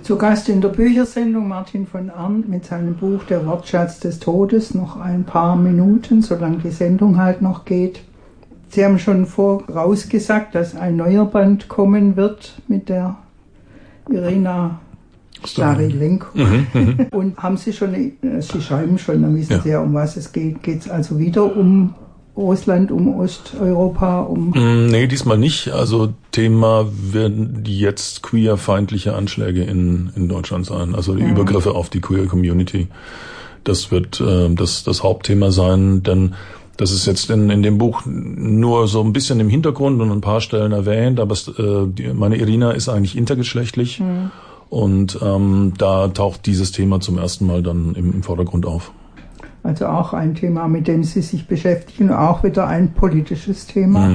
Zu Gast in der Büchersendung Martin von Arndt mit seinem Buch Der Wortschatz des Todes. Noch ein paar Minuten, solange die Sendung halt noch geht. Sie haben schon vorausgesagt, dass ein neuer Band kommen wird mit der Irina Starilenko. Und haben Sie schon, Sie schreiben schon, dann wissen Sie ja, um was es geht. Geht es also wieder um Russland, um Osteuropa, Nee, diesmal nicht. Also Thema werden die jetzt queerfeindliche Anschläge in Deutschland sein. Also die Übergriffe auf die queer Community. Das wird das Hauptthema sein, denn das ist jetzt in dem Buch nur so ein bisschen im Hintergrund und ein paar Stellen erwähnt, aber meine Irina ist eigentlich intergeschlechtlich und da taucht dieses Thema zum ersten Mal dann im Vordergrund auf. Also auch ein Thema, mit dem Sie sich beschäftigen, auch wieder ein politisches Thema.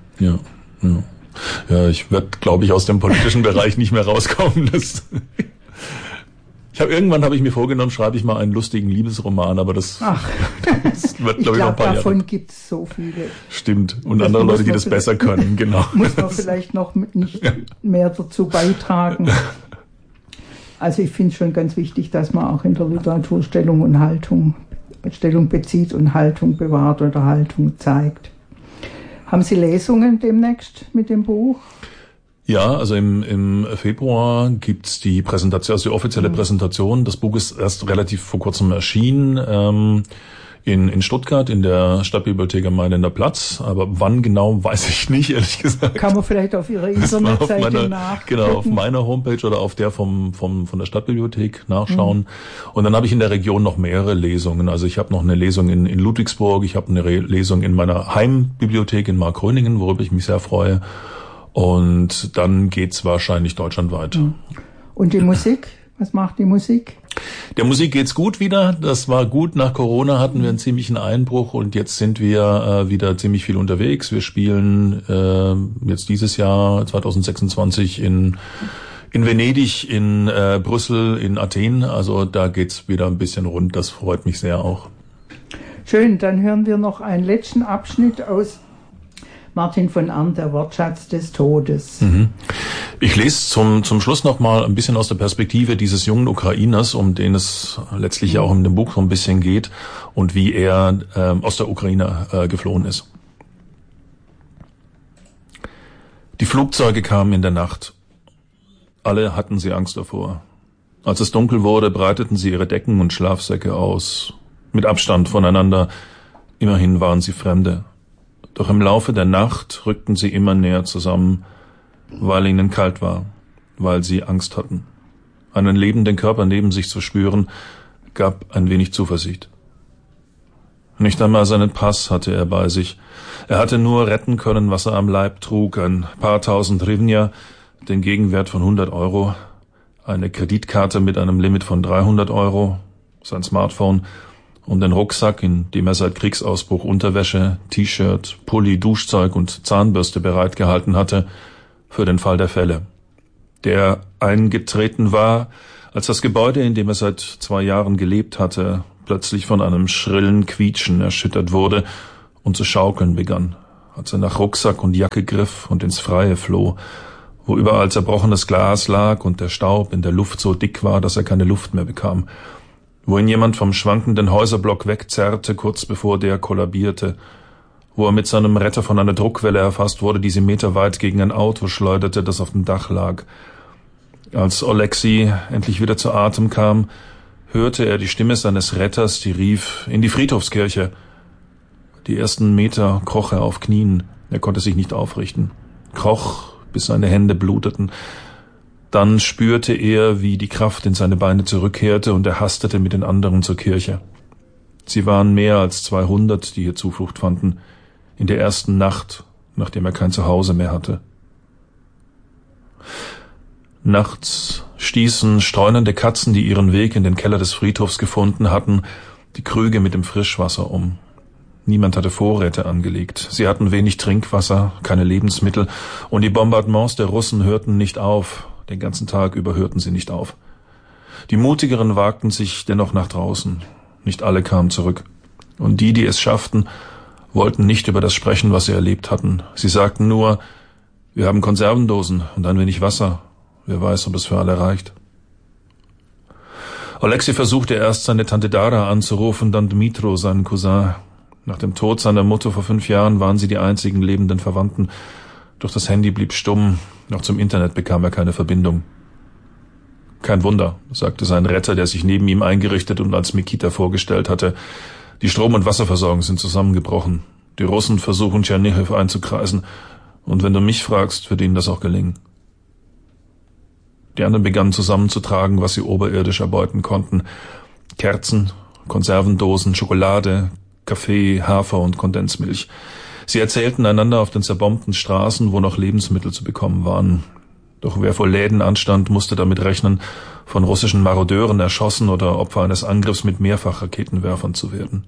Ja, ich werde, glaube ich, aus dem politischen Bereich nicht mehr rauskommen. Irgendwann habe ich mir vorgenommen, schreibe ich mal einen lustigen Liebesroman, aber das wird, glaube ich, noch ein paar Jahre. Davon gibt es so viele. Stimmt. Und andere Leute, die das besser können, genau. Muss man vielleicht noch nicht mehr dazu beitragen. Also ich finde es schon ganz wichtig, dass man auch in der Literatur Stellung bezieht und Haltung bewahrt oder Haltung zeigt. Haben Sie Lesungen demnächst mit dem Buch? Ja, also im Februar gibt's die Präsentation, also die offizielle Präsentation. Das Buch ist erst relativ vor kurzem erschienen in Stuttgart in der Stadtbibliothek am Mailänder Platz. Aber wann genau, weiß ich nicht, ehrlich gesagt. Kann man vielleicht auf Ihrer Internetseite nachgucken. Genau, auf meiner Homepage oder auf der von der Stadtbibliothek nachschauen. Und dann habe ich in der Region noch mehrere Lesungen. Also ich habe noch eine Lesung in Ludwigsburg, ich habe eine Lesung in meiner Heimbibliothek in Markgröningen, worüber ich mich sehr freue. Und dann geht's wahrscheinlich deutschlandweit. Und die Musik? Was macht die Musik? Der Musik geht's gut wieder. Das war gut. Nach Corona hatten wir einen ziemlichen Einbruch und jetzt sind wir wieder ziemlich viel unterwegs. Wir spielen jetzt dieses Jahr 2026 in Venedig, in Brüssel, in Athen. Also da geht's wieder ein bisschen rund. Das freut mich sehr auch. Schön. Dann hören wir noch einen letzten Abschnitt aus Martin von Arndt, Der Wortschatz des Todes. Ich lese zum Schluss noch mal ein bisschen aus der Perspektive dieses jungen Ukrainers, um den es letztlich ja auch in dem Buch so ein bisschen geht und wie er aus der Ukraine geflohen ist. Die Flugzeuge kamen in der Nacht. Alle hatten sie Angst davor. Als es dunkel wurde, breiteten sie ihre Decken und Schlafsäcke aus. Mit Abstand voneinander. Immerhin waren sie Fremde. Doch im Laufe der Nacht rückten sie immer näher zusammen, weil ihnen kalt war, weil sie Angst hatten. Einen lebenden Körper neben sich zu spüren, gab ein wenig Zuversicht. Nicht einmal seinen Pass hatte er bei sich. Er hatte nur retten können, was er am Leib trug, ein paar tausend Hryvnia, den Gegenwert von 100 €, eine Kreditkarte mit einem Limit von 300 €, sein Smartphone und den Rucksack, in dem er seit Kriegsausbruch Unterwäsche, T-Shirt, Pulli, Duschzeug und Zahnbürste bereitgehalten hatte, für den Fall der Fälle. Der eingetreten war, als das Gebäude, in dem er seit 2 Jahren gelebt hatte, plötzlich von einem schrillen Quietschen erschüttert wurde und zu schaukeln begann, als er nach Rucksack und Jacke griff und ins Freie floh, wo überall zerbrochenes Glas lag und der Staub in der Luft so dick war, dass er keine Luft mehr bekam, wo ihn jemand vom schwankenden Häuserblock wegzerrte, kurz bevor der kollabierte, wo er mit seinem Retter von einer Druckwelle erfasst wurde, die sie meterweit gegen ein Auto schleuderte, das auf dem Dach lag. Als Oleksij endlich wieder zu Atem kam, hörte er die Stimme seines Retters, die rief, in die Friedhofskirche. Die ersten Meter kroch er auf Knien, er konnte sich nicht aufrichten, kroch, bis seine Hände bluteten. Dann spürte er, wie die Kraft in seine Beine zurückkehrte und er hastete mit den anderen zur Kirche. Sie waren mehr als 200, die hier Zuflucht fanden, in der ersten Nacht, nachdem er kein Zuhause mehr hatte. Nachts stießen streunende Katzen, die ihren Weg in den Keller des Friedhofs gefunden hatten, die Krüge mit dem Frischwasser um. Niemand hatte Vorräte angelegt. Sie hatten wenig Trinkwasser, keine Lebensmittel, und die Bombardements der Russen hörten nicht auf. Den ganzen Tag über hörten sie nicht auf. Die Mutigeren wagten sich dennoch nach draußen. Nicht alle kamen zurück. Und die es schafften, wollten nicht über das sprechen, was sie erlebt hatten. Sie sagten nur, wir haben Konservendosen und ein wenig Wasser. Wer weiß, ob es für alle reicht. Oleksij versuchte erst, seine Tante Dara anzurufen, dann Dmitro, seinen Cousin. Nach dem Tod seiner Mutter vor 5 Jahren waren sie die einzigen lebenden Verwandten. Doch das Handy blieb stumm, auch zum Internet bekam er keine Verbindung. Kein Wunder, sagte sein Retter, der sich neben ihm eingerichtet und als Mikita vorgestellt hatte. Die Strom- und Wasserversorgung sind zusammengebrochen. Die Russen versuchen, Tschernihiw einzukreisen. Und wenn du mich fragst, wird ihnen das auch gelingen. Die anderen begannen zusammenzutragen, was sie oberirdisch erbeuten konnten. Kerzen, Konservendosen, Schokolade, Kaffee, Hafer und Kondensmilch. Sie erzählten einander auf den zerbombten Straßen, wo noch Lebensmittel zu bekommen waren. Doch wer vor Läden anstand, musste damit rechnen, von russischen Marodeuren erschossen oder Opfer eines Angriffs mit Mehrfachraketenwerfern zu werden.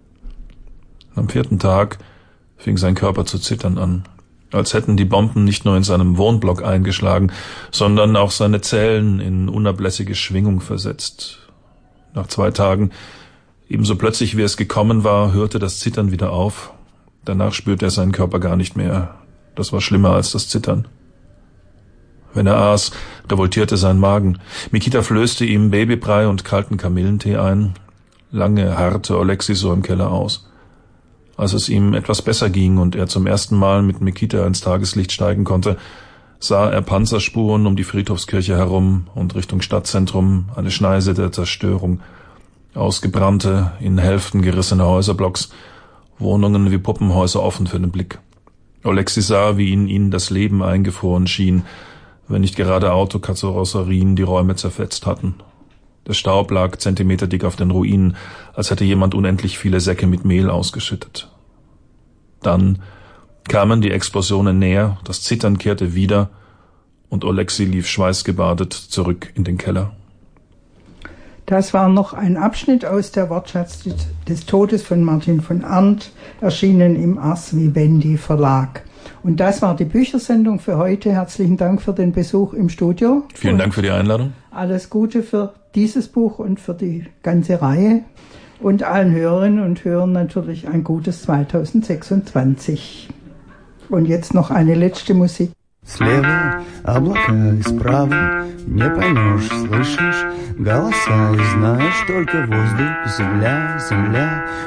Am 4. Tag fing sein Körper zu zittern an, als hätten die Bomben nicht nur in seinem Wohnblock eingeschlagen, sondern auch seine Zellen in unablässige Schwingung versetzt. Nach 2 Tagen, ebenso plötzlich wie es gekommen war, hörte das Zittern wieder auf. Danach spürte er seinen Körper gar nicht mehr. Das war schlimmer als das Zittern. Wenn er aß, revoltierte sein Magen. Mikita flößte ihm Babybrei und kalten Kamillentee ein. Lange harrte Oleksij so im Keller aus. Als es ihm etwas besser ging und er zum ersten Mal mit Mikita ins Tageslicht steigen konnte, sah er Panzerspuren um die Friedhofskirche herum und Richtung Stadtzentrum, eine Schneise der Zerstörung. Ausgebrannte, in Hälften gerissene Häuserblocks, Wohnungen wie Puppenhäuser offen für den Blick. Oleksij sah, wie in ihnen das Leben eingefroren schien, wenn nicht gerade Autokarosserien die Räume zerfetzt hatten. Der Staub lag zentimeterdick auf den Ruinen, als hätte jemand unendlich viele Säcke mit Mehl ausgeschüttet. Dann kamen die Explosionen näher, das Zittern kehrte wieder und Oleksij lief schweißgebadet zurück in den Keller. Das war noch ein Abschnitt aus der Wortschatz des Todes von Martin von Arndt, erschienen im Ars Vivendi Verlag. Und das war die Büchersendung für heute. Herzlichen Dank für den Besuch im Studio. Vielen Dank für die Einladung. Alles Gute für dieses Buch und für die ganze Reihe. Und allen Hörerinnen und Hörern natürlich ein gutes 2026. Und jetzt noch eine letzte Musik. Слева облака и справа не поймешь, слышишь голоса и знаешь только воздух, земля, земля.